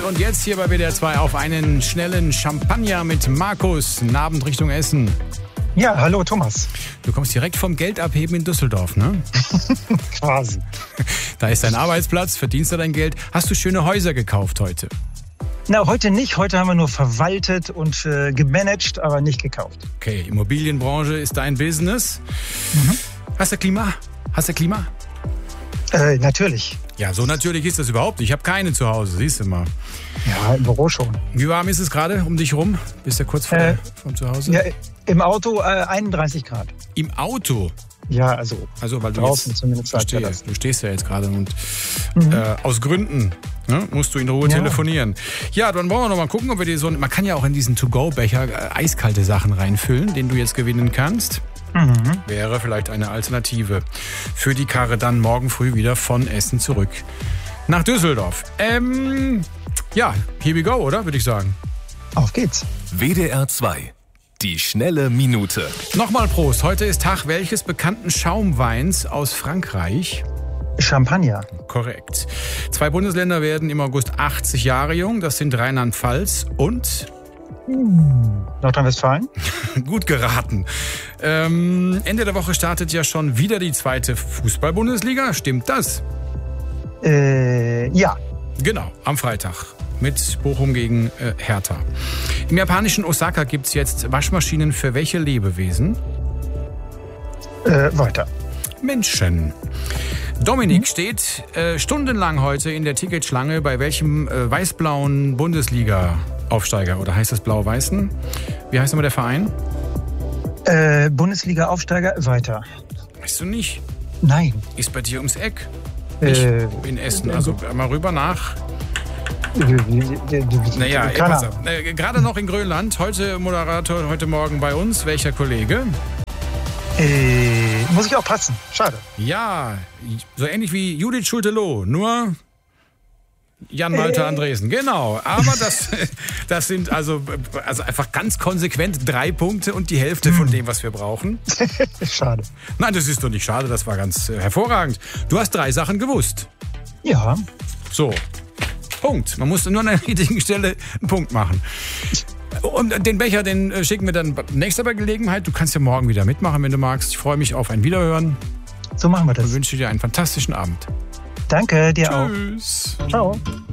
Und jetzt hier bei WDR 2 auf einen schnellen Champagner mit Markus. Einen Abend Richtung Essen. Ja, hallo Thomas. Du kommst direkt vom Geldabheben in Düsseldorf, ne? Quasi. Da ist dein Arbeitsplatz, verdienst du dein Geld. Hast du schöne Häuser gekauft heute? Na, heute nicht. Heute haben wir nur verwaltet und gemanagt, aber nicht gekauft. Okay, Immobilienbranche ist dein Business. Hast du Klima? Natürlich. Ja, so natürlich ist das überhaupt nicht. Ich habe keine zu Hause, siehst du mal. Ja, im Büro schon. Wie warm ist es gerade um dich rum? Bist du kurz vom Zuhause? Ja, im Auto 31 Grad. Im Auto? Ja, also weil du draußen jetzt, zumindest. Verstehe, du stehst ja jetzt gerade und aus Gründen musst du in Ruhe telefonieren. Ja, dann wollen wir noch mal gucken, ob wir dir man kann ja auch in diesen To-Go-Becher eiskalte Sachen reinfüllen, den du jetzt gewinnen kannst. Wäre vielleicht eine Alternative für die Karre dann morgen früh wieder von Essen zurück nach Düsseldorf. Ja, here we go, oder? Würde ich sagen. Auf geht's. WDR 2. Die schnelle Minute. Nochmal Prost. Heute ist Tag welches bekannten Schaumweins aus Frankreich? Champagner. Korrekt. 2 Bundesländer werden im August 80 Jahre jung. Das sind Rheinland-Pfalz und Nordrhein-Westfalen. Gut geraten. Ende der Woche startet ja schon wieder die 2. Fußball-Bundesliga. Stimmt das? Ja. Genau, am Freitag. Mit Bochum gegen Hertha. Im japanischen Osaka gibt es jetzt Waschmaschinen für welche Lebewesen? Weiter. Menschen. Dominik steht stundenlang heute in der Ticketschlange bei welchem weiß-blauen Bundesliga-Aufsteiger? Oder heißt das Blau-Weißen? Wie heißt nochmal der Verein? Bundesliga-Aufsteiger, weiter. Weißt du nicht? Nein. Ist bei dir ums Eck. Nicht in Essen. Also mal rüber nach. Naja, gerade noch in Grönland. Heute Moderator, heute Morgen bei uns. Welcher Kollege? Muss ich auch passen. Schade. Ja, so ähnlich wie Judith Schulte-Loh, nur Jan-Malte Andresen. Genau, aber das sind also einfach ganz konsequent 3 Punkte und die Hälfte von dem, was wir brauchen. Schade. Nein, das ist doch nicht schade, das war ganz hervorragend. Du hast 3 Sachen gewusst. Ja. So, Punkt. Man musste nur an der richtigen Stelle einen Punkt machen. Und den Becher, den schicken wir dann nächster bei Gelegenheit. Du kannst ja morgen wieder mitmachen, wenn du magst. Ich freue mich auf ein Wiederhören. So machen wir das. Und wünsche dir einen fantastischen Abend. Danke, dir auch. Tschüss. Ciao.